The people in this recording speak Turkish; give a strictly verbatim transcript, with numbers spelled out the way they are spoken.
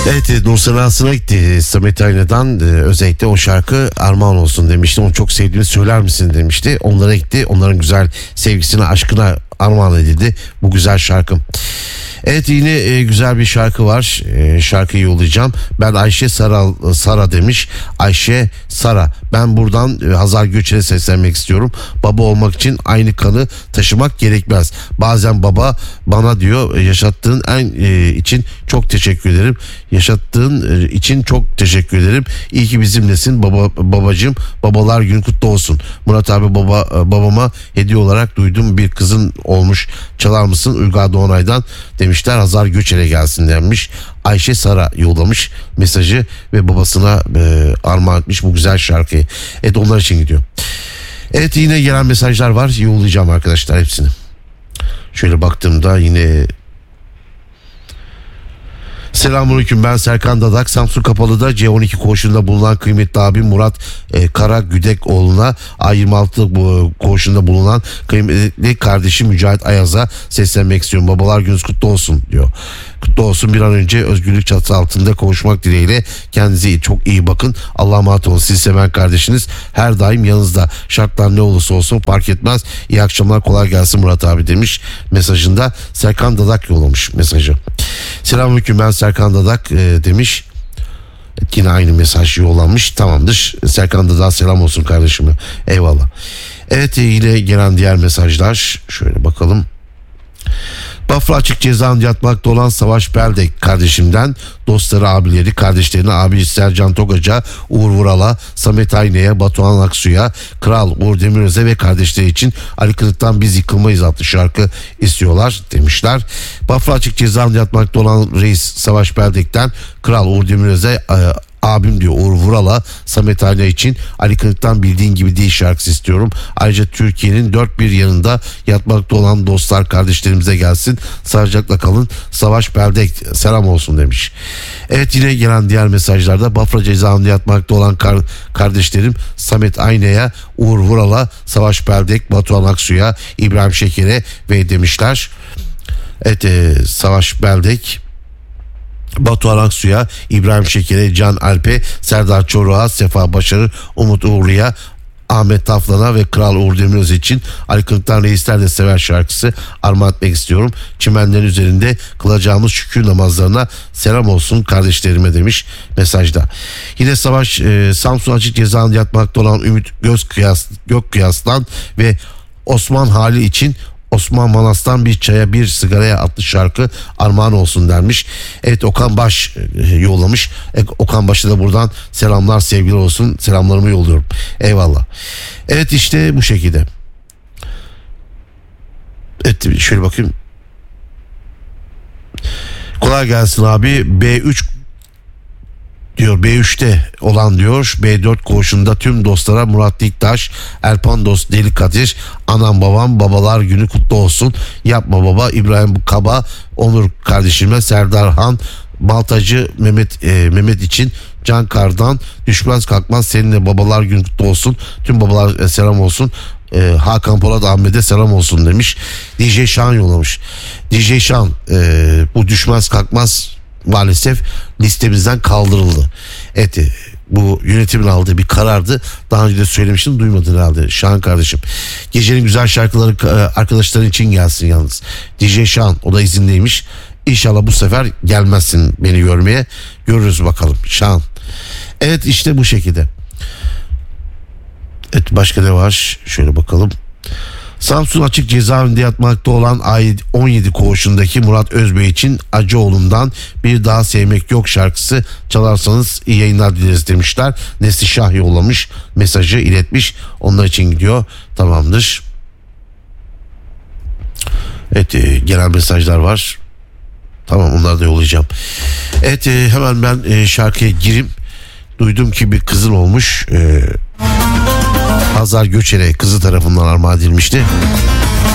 Evet, Nur Sanat'ına gitti. Samet Ayna'dan e, özellikle o şarkı armağan olsun demişti. Onu çok sevdiğini söyler misin demişti. Onlara gitti. Onların güzel sevgisine, aşkına armağan edildi bu güzel şarkım. Evet, yine e, güzel bir şarkı var. E, şarkıyı yollayacağım. Ben Ayşe Sara, Sara demiş. Ayşe Sara. Ben buradan e, Hazar Göçer'e seslenmek istiyorum. Baba olmak için aynı kanı taşımak gerekmez. Bazen baba bana diyor, yaşattığın en e, için çok teşekkür ederim. Yaşattığın e, için çok teşekkür ederim. İyi ki bizimlesin baba, babacığım. Babalar günü kutlu olsun. Murat abi, baba e, babama hediye olarak duydum, bir kızın olmuş. Çalar mısın Uygar Doğanay'dan demişler. Hazar Göçer'e gelsin denmiş. Ayşe Sara yollamış mesajı ve babasına e, armağan etmiş bu güzel şarkıyı. Evet, onlar için gidiyor. Evet, yine gelen mesajlar var. Yollayacağım arkadaşlar hepsini. Şöyle baktığımda yine selamünaleyküm, ben Serkan Dadak. Samsun Kapalı'da C on iki koğuşunda bulunan kıymetli abim Murat e, Kara Güdekoğlu'na, A yirmi altı bu, koğuşunda bulunan kıymetli kardeşim Mücahit Ayaz'a seslenmek istiyorum. Babalar gününüz kutlu olsun diyor. Kutlu olsun, bir an önce özgürlük çatısı altında kavuşmak dileğiyle. Kendinize çok iyi bakın. Allah'a emanet olun. Sizi seven kardeşiniz her daim yanınızda. Şartlar ne olursa olsun fark etmez. İyi akşamlar, kolay gelsin Murat abi demiş mesajında. Serkan Dadak yollamış mesajı. Selamünaleyküm, ben Serkan Dadak e, demiş. Yine aynı mesaj yollanmış. Tamamdır. Serkan Dadak'a selam olsun kardeşime. Eyvallah. Evet, yine gelen diğer mesajlar. Şöyle bakalım. Bafra Açık Cezaevinde yatmakta olan Savaş Beldek kardeşimden dostları, abileri, kardeşlerine, abi Sercan Togaca, Uğur Vural'a, Samet Ayna'ya, Batuhan Aksu'ya, Kral Uğur Demiröz'e ve kardeşleri için Ali Kırık'tan Biz Yıkılmayız adlı şarkı istiyorlar demişler. Bafra Açık Cezaevinde yatmakta olan Reis Savaş Beldek'ten Kral Uğur Demiröz'e, abim diyor Uğur Vural'a, Samet Ayna için Ali Kırık'tan Bildiğin Gibi Değil şarkısı istiyorum. Ayrıca Türkiye'nin dört bir yanında yatmakta olan dostlar, kardeşlerimize gelsin. Sağlıcakla kalın. Savaş Beldek selam olsun demiş. Evet, yine gelen diğer mesajlarda Bafra cezaevinde yatmakta olan kar- kardeşlerim Samet Ayna'ya, Uğur Vural'a, Savaş Beldek, Batuhan Aksu'ya, İbrahim Şeker'e ve demişler. Evet, e, Savaş Beldek, Batuhan Aksu'ya, İbrahim Şeker'e, Can Alp'e, Serdar Çoruh'a, Sefa Başarır, Umut Uğurlu'ya, Ahmet Taflan'a ve Kral Uğur Demiröz için Ali Kırık'tan Reisler de Sever şarkısı armağan etmek istiyorum. Çimenlerin üzerinde kılacağımız şükür namazlarına selam olsun kardeşlerime demiş mesajda. Yine Savaş e, Samsun Açık Cezaevinde yatmakta olan Ümit Göz Kıyas, Gök Kıyaslan ve Osman Hali için Osman Manas'tan Bir Çaya Bir Sigaraya adlı şarkı armağan olsun denmiş. Evet, Okan Baş yollamış. E, Okan Baş'a da buradan selamlar, sevgiler olsun. Selamlarımı yolluyorum. Eyvallah. Evet, işte bu şekilde. Evet, şöyle bakayım. Kolay gelsin abi. B üç diyor, B üçte olan diyor, B dört koğuşunda tüm dostlara Murat Diktaş, Erpan Dost, Deli Kadir, anam babam, babalar günü kutlu olsun. Yapma baba, İbrahim Kaba, Onur kardeşime, Serdar Han, Baltacı Mehmet e, Mehmet için, Can Kardan, Düşmez Kalkmaz, seninle babalar günü kutlu olsun. Tüm babalar e, selam olsun. E, Hakan Polat Ahmet'e selam olsun demiş. D J Şan yollamış. D J Şan, e, bu Düşmez Kalkmaz maalesef listemizden kaldırıldı. Evet, bu yönetimin aldığı bir karardı. Daha önce de söylemiştim, duymadın herhalde Şahan kardeşim. Gecenin güzel şarkıları arkadaşların için gelsin yalnız. D J Şahan, o da izindeymiş. İnşallah bu sefer gelmezsin beni görmeye. Görürüz bakalım Şahan. Evet, işte bu şekilde. Evet, başka ne var? Şöyle bakalım. Samsun Açık Cezaevinde yatmakta olan on yedi koğuşundaki Murat Özbey için Acıoğlu'ndan Bir Daha Sevmek Yok şarkısı çalarsanız iyi yayınlar dileriz demişler. Nesli Şah yollamış, mesajı iletmiş. Onlar için gidiyor. Tamamdır. Evet, e, gelen mesajlar var. Tamam, onları da yollayacağım. Evet, e, hemen ben e, şarkıya gireyim. Duydum ki bir kızın olmuş. E, Hazar Göçer'e kızı tarafından armağan edilmişti.